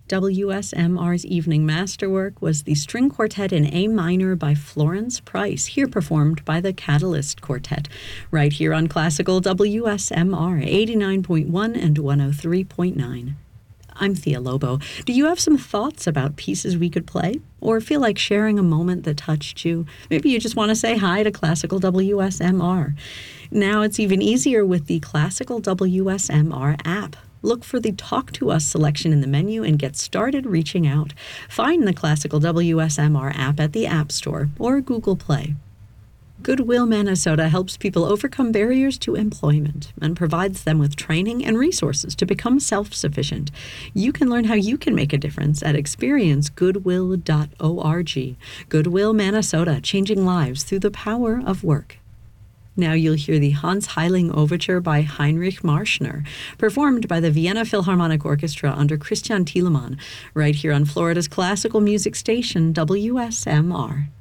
WSMR's evening masterwork was the String Quartet in A minor by Florence Price, here performed by the Catalyst Quartet, right here on Classical WSMR 89.1 and 103.9. I'm Thea Lobo. Do you have some thoughts about pieces we could play? Or feel like sharing a moment that touched you? Maybe you just want to say hi to Classical WSMR. Now it's even easier with the Classical WSMR app. Look for the Talk to Us selection in the menu and get started reaching out. Find the Classical WSMR app at the App Store or Google Play. Goodwill Minnesota helps people overcome barriers to employment and provides them with training and resources to become self-sufficient. You can learn how you can make a difference at experiencegoodwill.org. Goodwill Minnesota, changing lives through the power of work. Now you'll hear the Hans Heiling Overture by Heinrich Marschner, performed by the Vienna Philharmonic Orchestra under Christian Thielemann, right here on Florida's classical music station, WSMR.